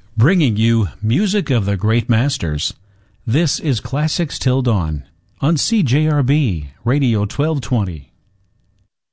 bringing you music of the great masters. This is Classics Till Dawn on CJRB Radio 1220.